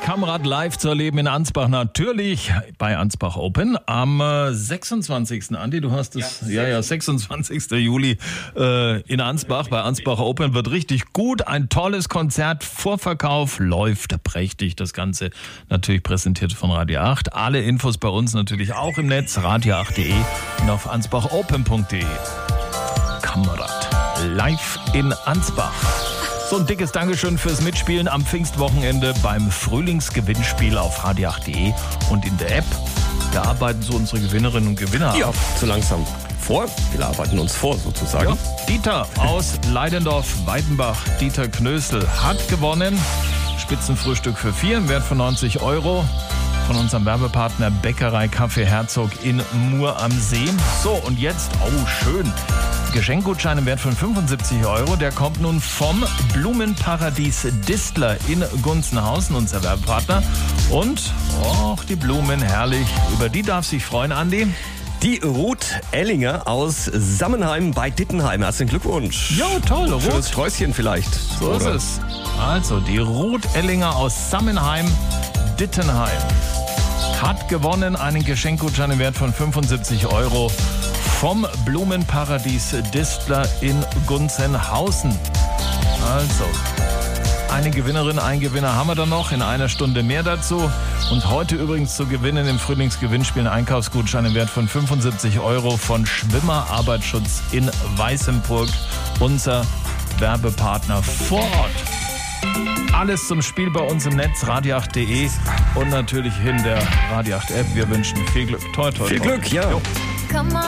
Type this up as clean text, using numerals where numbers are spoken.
Kamerad live zu erleben in Ansbach, natürlich bei Ansbach Open am 26. Andi, du hast es, ja, 26. Juli in Ansbach, bei Ansbach Open wird richtig gut, ein tolles Konzert, Vorverkauf läuft prächtig, das Ganze natürlich präsentiert von Radio 8, alle Infos bei uns natürlich auch im Netz, radio8.de und auf ansbachopen.de. Kamerad live in Ansbach. So ein dickes Dankeschön fürs Mitspielen am Pfingstwochenende beim Frühlingsgewinnspiel auf radio8.de und in der App. Da arbeiten so unsere Gewinnerinnen und Gewinner. Ja, so langsam vor. Wir arbeiten uns vor sozusagen. Ja. Dieter aus Leidendorf-Weidenbach, Dieter Knösel, hat gewonnen. Spitzenfrühstück für 4 im Wert von 90 € von unserem Werbepartner Bäckerei Kaffee Herzog in Mur am See. So, und jetzt, schön. Geschenkgutschein im Wert von 75 €. Der kommt nun vom Blumenparadies Distler in Gunzenhausen, unser Werbepartner. Und, die Blumen, herrlich. Über die darf sich freuen, Andi. Die Ruth Ellinger aus Sammenheim bei Dittenheim. Herzlichen Glückwunsch. Ja, toll, Ruth. Schönes Sträußchen vielleicht. So ist es. Also, die Ruth Ellinger aus Sammenheim, Dittenheim hat gewonnen einen Geschenkgutschein im Wert von 75 € vom Blumenparadies Distler in Gunzenhausen. Also, eine Gewinnerin, ein Gewinner haben wir dann noch, in einer Stunde mehr dazu. Und heute übrigens zu gewinnen im Frühlingsgewinnspiel ein Einkaufsgutschein im Wert von 75 € von Schwimmer Arbeitsschutz in Weißenburg, unser Werbepartner vor Ort. Alles zum Spiel bei uns im Netz, radio8.de und natürlich in der Radio 8 App. Wir wünschen viel Glück. Toi, toi, toi. Viel Glück, ja. Jo.